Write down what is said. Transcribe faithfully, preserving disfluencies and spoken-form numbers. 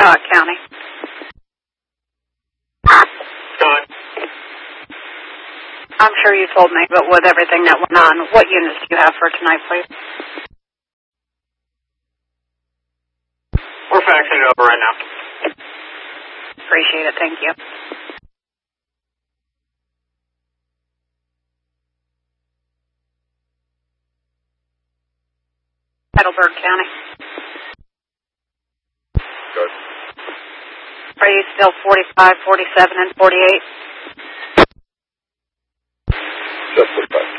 Scott County. Scott. I'm sure you told me, but with everything that went on, what units do you have for tonight, please? We're faxing it over right now. Appreciate it. Thank you. Heidelberg County. Good. Are you still forty-five, forty-seven, and forty-eight? Just forty-five.